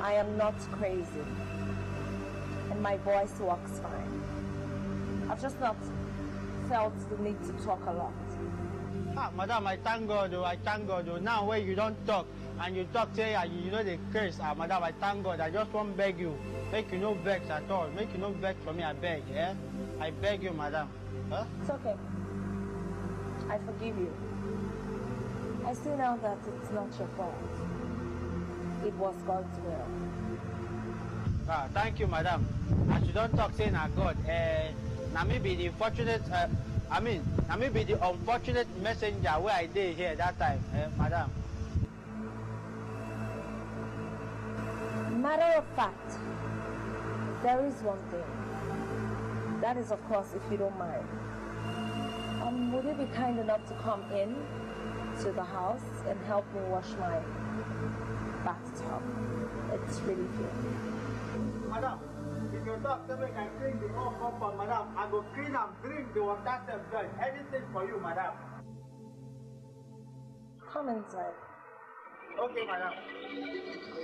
I am not crazy. And my voice works fine. I've just not felt the need to talk a lot. Madam, I thank God, I thank God. Now when you don't talk, and you talk, say, you know the curse. Madam, I thank God. I just want to beg you. Make you no vex at all. Make you no vex for me, I beg, yeah? I beg you, madam. Huh? It's okay. I forgive you. I see now that it's not your fault. It was God's will. Thank you, madam. As you don't talk, say, na God. Now me be the fortunate, now me be the unfortunate messenger where I did here that time, madam. Matter of fact, there is one thing. That is, of course, if you don't mind. Would you be kind enough to come in to the house and help me wash my bathtub? It's really filthy. Madam, if you talk to me, I clean the whole compound, madam. I go clean and drink the water self, anything for you, madam. Come inside. Okay, madam.